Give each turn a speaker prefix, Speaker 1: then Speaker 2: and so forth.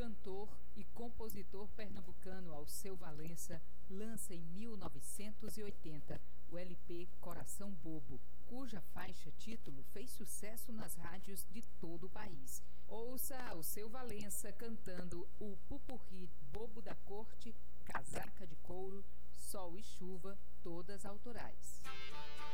Speaker 1: cantor e compositor pernambucano Alceu Valença lança em 1980 o LP Coração Bobo, cuja faixa título fez sucesso nas rádios de todo o país. Ouça Alceu Valença cantando o pupurri Bobo da Corte, Casaca de Couro, Sol e Chuva, todas autorais.